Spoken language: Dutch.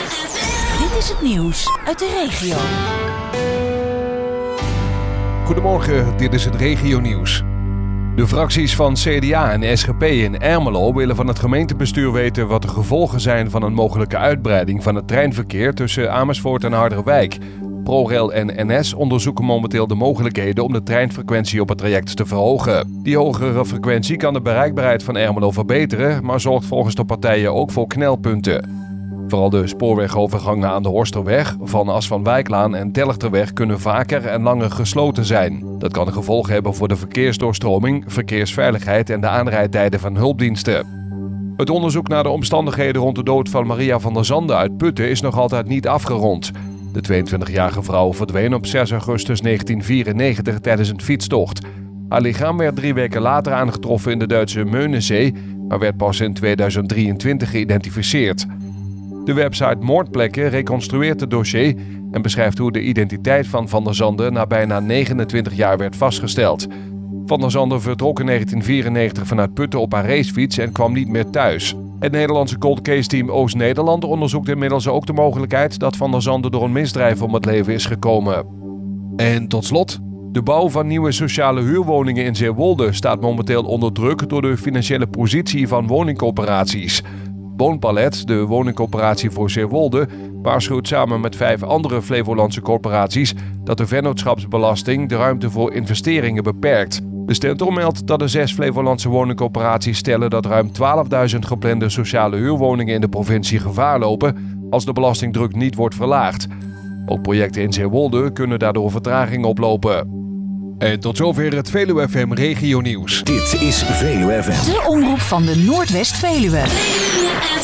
Dit is het nieuws uit de regio. Goedemorgen, dit is het regionieuws. De fracties van CDA en SGP in Ermelo willen van het gemeentebestuur weten wat de gevolgen zijn van een mogelijke uitbreiding van het treinverkeer tussen Amersfoort en Harderwijk. ProRail en NS onderzoeken momenteel de mogelijkheden om de treinfrequentie op het traject te verhogen. Die hogere frequentie kan de bereikbaarheid van Ermelo verbeteren, maar zorgt volgens de partijen ook voor knelpunten. Vooral de spoorwegovergangen aan de Horsterweg, Van As van Wijklaan en Tellerterweg kunnen vaker en langer gesloten zijn. Dat kan gevolgen hebben voor de verkeersdoorstroming, verkeersveiligheid en de aanrijdtijden van hulpdiensten. Het onderzoek naar de omstandigheden rond de dood van Maria van der Zanden uit Putten is nog altijd niet afgerond. De 22-jarige vrouw verdween op 6 augustus 1994 tijdens een fietstocht. Haar lichaam werd 3 weken later aangetroffen in de Duitse Meunenzee, maar werd pas in 2023 geïdentificeerd. De website Moordplekken reconstrueert het dossier en beschrijft hoe de identiteit van Van der Zanden na bijna 29 jaar werd vastgesteld. Van der Zanden vertrok in 1994 vanuit Putten op haar racefiets en kwam niet meer thuis. Het Nederlandse cold case team Oost-Nederland onderzoekt inmiddels ook de mogelijkheid dat Van der Zanden door een misdrijf om het leven is gekomen. En tot slot, de bouw van nieuwe sociale huurwoningen in Zeewolde staat momenteel onder druk door de financiële positie van woningcorporaties. Woonpalet, de woningcorporatie voor Zeewolde, waarschuwt samen met 5 andere Flevolandse corporaties dat de vennootschapsbelasting de ruimte voor investeringen beperkt. De Stentor meldt dat de 6 Flevolandse woningcorporaties stellen dat ruim 12.000 geplande sociale huurwoningen in de provincie gevaar lopen als de belastingdruk niet wordt verlaagd. Ook projecten in Zeewolde kunnen daardoor vertraging oplopen. En tot zover het Veluwe FM Regionieuws. Dit is Veluwe FM. De omroep van de Noordwest-Veluwe.